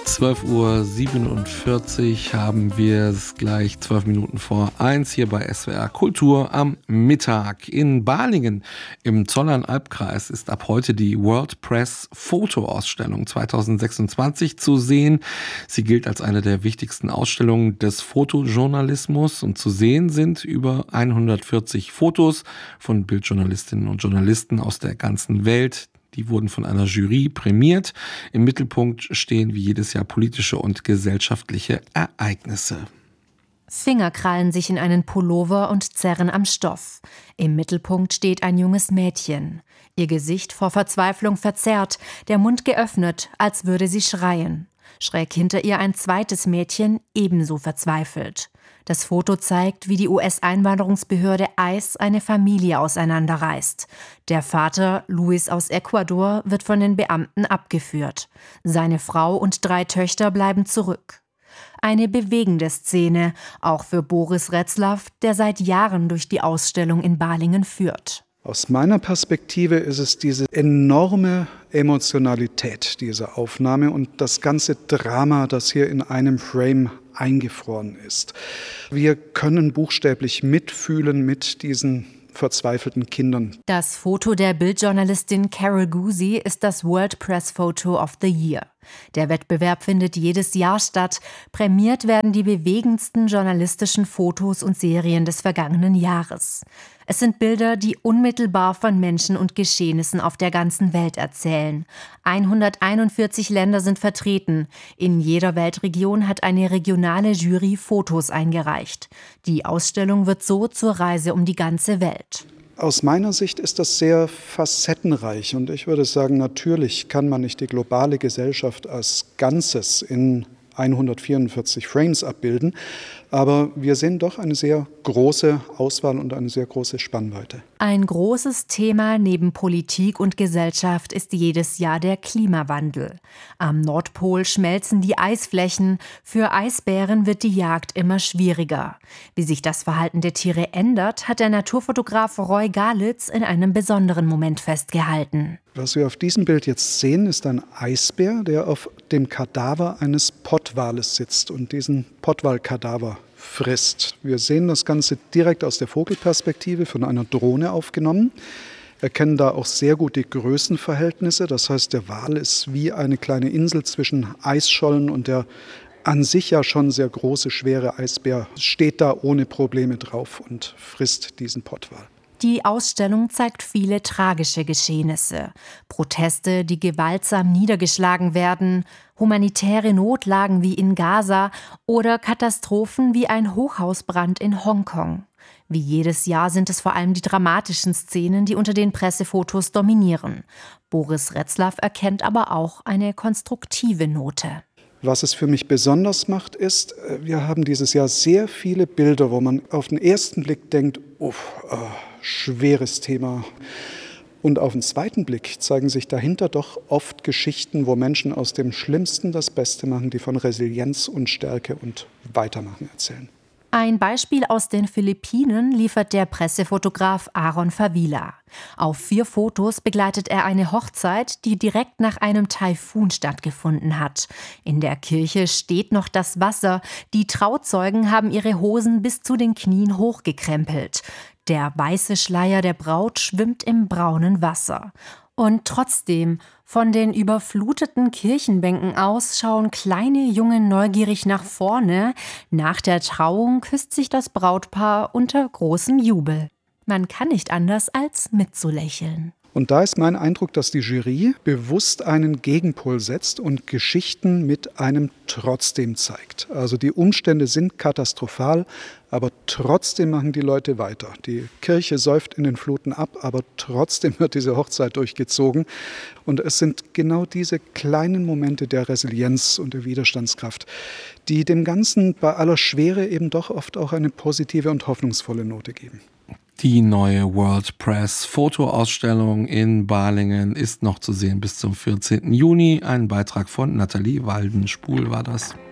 12:47 Uhr haben wir es, gleich 12 Minuten vor 1 hier bei SWR Kultur am Mittag. In Balingen im Zollernalbkreis ist ab heute die World Press Fotoausstellung 2026 zu sehen. Sie gilt als eine der wichtigsten Ausstellungen des Fotojournalismus und zu sehen sind über 140 Fotos von Bildjournalistinnen und Journalisten aus der ganzen Welt. Die wurden von einer Jury prämiert. Im Mittelpunkt stehen wie jedes Jahr politische und gesellschaftliche Ereignisse. Finger krallen sich in einen Pullover und zerren am Stoff. Im Mittelpunkt steht ein junges Mädchen. Ihr Gesicht vor Verzweiflung verzerrt, der Mund geöffnet, als würde sie schreien. Schräg hinter ihr ein zweites Mädchen, ebenso verzweifelt. Das Foto zeigt, wie die US-Einwanderungsbehörde ICE eine Familie auseinanderreißt. Der Vater, Luis aus Ecuador, wird von den Beamten abgeführt. Seine Frau und 3 Töchter bleiben zurück. Eine bewegende Szene, auch für Boris Retzlaff, der seit Jahren durch die Ausstellung in Balingen führt. Aus meiner Perspektive ist es diese enorme Emotionalität dieser Aufnahme und das ganze Drama, das hier in einem Frame eingefroren ist. Wir können buchstäblich mitfühlen mit diesen verzweifelten Kindern. Das Foto der Bildjournalistin Carol Guzy ist das World Press Photo of the Year. Der Wettbewerb findet jedes Jahr statt. Prämiert werden die bewegendsten journalistischen Fotos und Serien des vergangenen Jahres. Es sind Bilder, die unmittelbar von Menschen und Geschehnissen auf der ganzen Welt erzählen. 141 Länder sind vertreten. In jeder Weltregion hat eine regionale Jury Fotos eingereicht. Die Ausstellung wird so zur Reise um die ganze Welt. Aus meiner Sicht ist das sehr facettenreich und ich würde sagen, natürlich kann man nicht die globale Gesellschaft als Ganzes in 144 Frames abbilden, aber wir sehen doch eine sehr große Auswahl und eine sehr große Spannweite. Ein großes Thema neben Politik und Gesellschaft ist jedes Jahr der Klimawandel. Am Nordpol schmelzen die Eisflächen, für Eisbären wird die Jagd immer schwieriger. Wie sich das Verhalten der Tiere ändert, hat der Naturfotograf Roy Galitz in einem besonderen Moment festgehalten. Was wir auf diesem Bild jetzt sehen, ist ein Eisbär, der auf dem Kadaver eines Pottwales sitzt und diesen Pottwalkadaver frisst. Wir sehen das Ganze direkt aus der Vogelperspektive von einer Drohne aufgenommen. Erkennen da auch sehr gut die Größenverhältnisse. Das heißt, der Wal ist wie eine kleine Insel zwischen Eisschollen und der an sich ja schon sehr große, schwere Eisbär steht da ohne Probleme drauf und frisst diesen Pottwal. Die Ausstellung zeigt viele tragische Geschehnisse. Proteste, die gewaltsam niedergeschlagen werden, humanitäre Notlagen wie in Gaza oder Katastrophen wie ein Hochhausbrand in Hongkong. Wie jedes Jahr sind es vor allem die dramatischen Szenen, die unter den Pressefotos dominieren. Boris Retzlaff erkennt aber auch eine konstruktive Note. Was es für mich besonders macht, ist, wir haben dieses Jahr sehr viele Bilder, wo man auf den ersten Blick denkt, schweres Thema. Und auf den zweiten Blick zeigen sich dahinter doch oft Geschichten, wo Menschen aus dem Schlimmsten das Beste machen, die von Resilienz und Stärke und Weitermachen erzählen. Ein Beispiel aus den Philippinen liefert der Pressefotograf Aaron Favila. Auf 4 Fotos begleitet er eine Hochzeit, die direkt nach einem Taifun stattgefunden hat. In der Kirche steht noch das Wasser. Die Trauzeugen haben ihre Hosen bis zu den Knien hochgekrempelt. Der weiße Schleier der Braut schwimmt im braunen Wasser. Und trotzdem, von den überfluteten Kirchenbänken aus schauen kleine Jungen neugierig nach vorne. Nach der Trauung küsst sich das Brautpaar unter großem Jubel. Man kann nicht anders als mitzulächeln. Und da ist mein Eindruck, dass die Jury bewusst einen Gegenpol setzt und Geschichten mit einem Trotzdem zeigt. Also die Umstände sind katastrophal, aber trotzdem machen die Leute weiter. Die Kirche säuft in den Fluten ab, aber trotzdem wird diese Hochzeit durchgezogen. Und es sind genau diese kleinen Momente der Resilienz und der Widerstandskraft, die dem Ganzen bei aller Schwere eben doch oft auch eine positive und hoffnungsvolle Note geben. Die neue World Press Fotoausstellung in Balingen ist noch zu sehen bis zum 14. Juni. Ein Beitrag von Nathalie Waldenspul war das.